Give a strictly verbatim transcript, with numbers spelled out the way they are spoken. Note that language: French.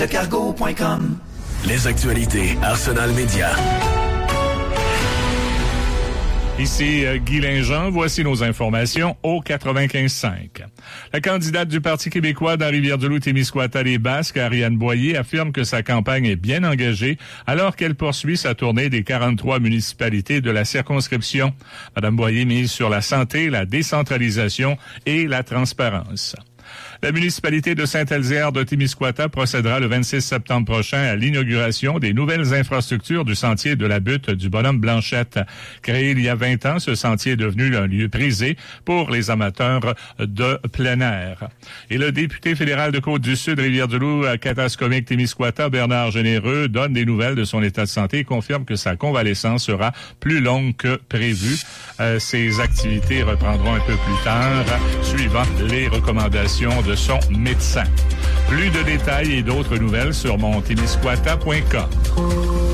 le cargo point com. Les actualités Arsenal Média. Ici euh, Guy Linjean, voici nos informations au quatre-vingt-quinze cinq. La candidate du Parti québécois dans Rivière-du-Loup-Témiscouata-les-Basques, Ariane Boyer, affirme que sa campagne est bien engagée alors qu'elle poursuit sa tournée des quarante-trois municipalités de la circonscription. Madame Boyer mise sur la santé, la décentralisation et la transparence. La municipalité de Saint-Elzéar de Témiscouata procédera le vingt-six septembre prochain à l'inauguration des nouvelles infrastructures du sentier de la butte du Bonhomme Blanchette. Créé il y a vingt ans, ce sentier est devenu un lieu prisé pour les amateurs de plein air. Et le député fédéral de Côte-du-Sud, Rivière-du-Loup, Katascomique, Témiscouata, Bernard Généreux, donne des nouvelles de son état de santé et confirme que sa convalescence sera plus longue que prévu. Euh, ses activités reprendront un peu plus tard, suivant les recommandations de son médecin. Plus de détails et d'autres nouvelles sur mon témiscouata point com.